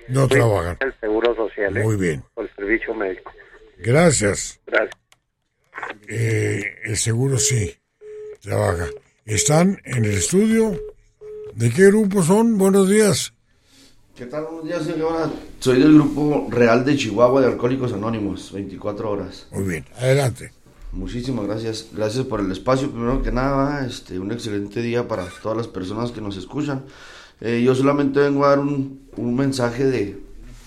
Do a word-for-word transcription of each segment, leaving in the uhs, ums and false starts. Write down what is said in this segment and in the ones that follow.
No Voy trabajan. El seguro social. Muy ¿eh? bien. Por el servicio médico. Gracias. Gracias. Eh, el seguro sí trabaja. ¿Están en el estudio? ¿De qué grupo son? Buenos días. ¿Qué tal? Buenos días, señora. Soy del Grupo Real de Chihuahua de Alcohólicos Anónimos, veinticuatro horas. Muy bien, adelante. Muchísimas gracias. Gracias por el espacio. Primero que nada, este, un excelente día para todas las personas que nos escuchan. Eh, yo solamente vengo a dar un, un mensaje de,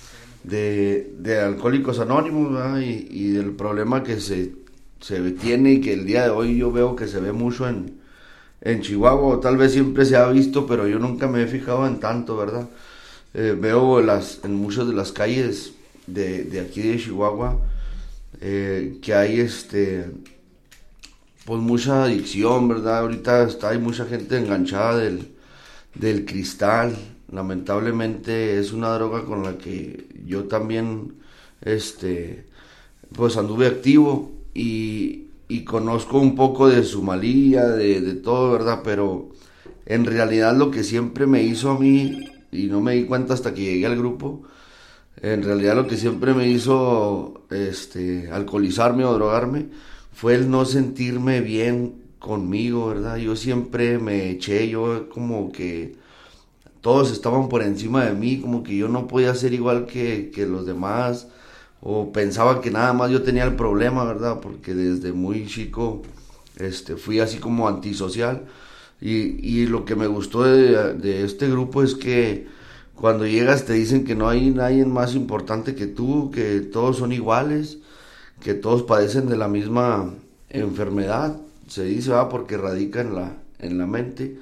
de, de Alcohólicos Anónimos, ¿verdad? y, y del problema que se, se tiene y que el día de hoy yo veo que se ve mucho en, en Chihuahua, o tal vez siempre se ha visto, pero yo nunca me he fijado en tanto, ¿verdad? Eh, veo las, en muchas de las calles de, de aquí de Chihuahua eh, que hay este pues mucha adicción, ¿verdad? Ahorita está, hay mucha gente enganchada del, del cristal. Lamentablemente es una droga con la que yo también este pues anduve activo y, y conozco un poco de su malía, de, de todo, ¿verdad? Pero en realidad lo que siempre me hizo a mí, y no me di cuenta hasta que llegué al grupo, en realidad lo que siempre me hizo este, alcoholizarme o drogarme fue el no sentirme bien conmigo, ¿verdad? Yo siempre me eché, yo como que todos estaban por encima de mí, como que yo no podía ser igual que, que los demás, o pensaba que nada más yo tenía el problema, ¿verdad? Porque desde muy chico este, fui así como antisocial. Y, y lo que me gustó de, de este grupo es que cuando llegas te dicen que no hay nadie más importante que tú, que todos son iguales, que todos padecen de la misma enfermedad, se dice, ¿verdad? Porque radica en la, en la mente.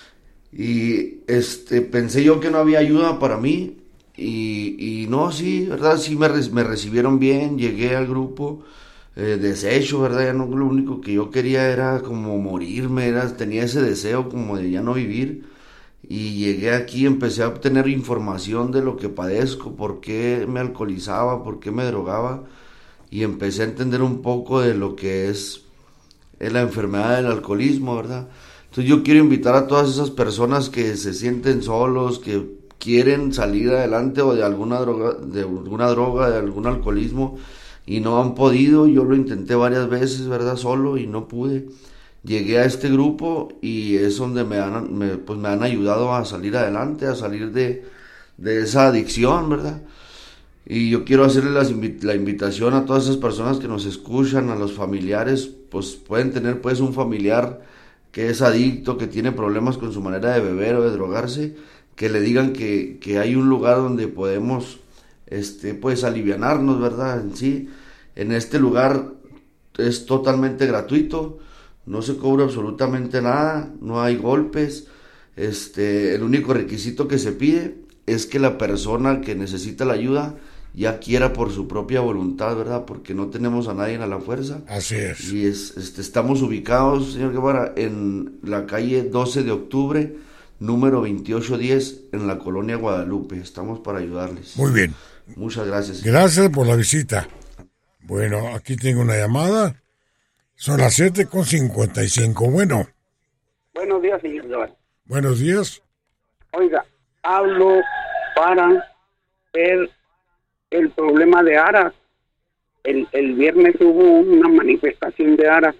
Y este, pensé yo que no había ayuda para mí, y, y no, sí, ¿verdad? Sí me, me recibieron bien, llegué al grupo. Eh, deshecho, ¿verdad? Ya no, lo único que yo quería era como morirme, era, tenía ese deseo como de ya no vivir, y llegué aquí, empecé a obtener información de lo que padezco, por qué me alcoholizaba, por qué me drogaba, y empecé a entender un poco de lo que es, es la enfermedad del alcoholismo, ¿verdad? Entonces yo quiero invitar a todas esas personas que se sienten solos, que quieren salir adelante o de alguna droga, de alguna droga, de algún alcoholismo, y no han podido. Yo lo intenté varias veces, ¿verdad? Solo, y no pude. Llegué a este grupo y es donde me han, me, pues me han ayudado a salir adelante, a salir de, de esa adicción, ¿verdad? Y yo quiero hacerle las invi- la invitación a todas esas personas que nos escuchan, a los familiares, pues pueden tener pues un familiar que es adicto, que tiene problemas con su manera de beber o de drogarse, que le digan que, que hay un lugar donde podemos este pues alivianarnos, ¿verdad? En sí, en este lugar es totalmente gratuito, no se cobra absolutamente nada, no hay golpes, este, el único requisito que se pide es que la persona que necesita la ayuda ya quiera por su propia voluntad, ¿verdad? Porque no tenemos a nadie a la fuerza. Así es. Y es, este, estamos ubicados, señor Guevara, en la calle doce de octubre, número veintiocho diez, en la colonia Guadalupe. Estamos para ayudarles. Muy bien. Muchas gracias. Gracias por la visita. Bueno, aquí tengo una llamada. Son las siete con cincuenta y cinco. Bueno. Buenos días, señor Guevara. Buenos días. Oiga, hablo para ver el problema de Aras. El, el viernes hubo una manifestación de Aras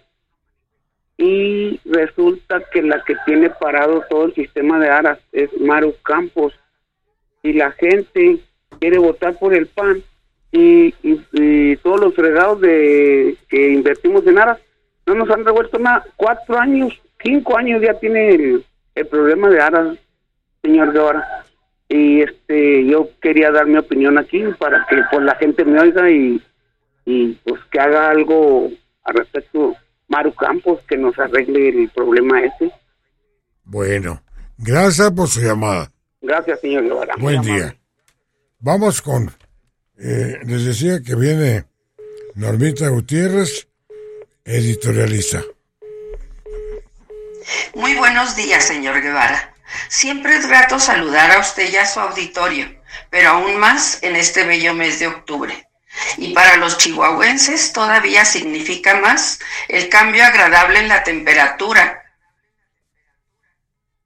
y resulta que la que tiene parado todo el sistema de Aras es Maru Campos, y la gente quiere votar por el P A N y, y, y todos los fregados de que invertimos en Aras no nos han revuelto nada. Cuatro años, cinco años ya tiene el, el problema de Aras, señor Guevara. Y este, yo quería dar mi opinión aquí para que pues la gente me oiga y, y pues que haga algo al respecto Maru Campos, que nos arregle el problema ese. Bueno, gracias por su llamada. Gracias, señor Guevara. Buen día. Vamos con, eh, les decía que viene Normita Gutiérrez, editorialista. Muy buenos días, señor Guevara. Siempre es grato saludar a usted y a su auditorio, pero aún más en este bello mes de octubre. Y para los chihuahuenses todavía significa más el cambio agradable en la temperatura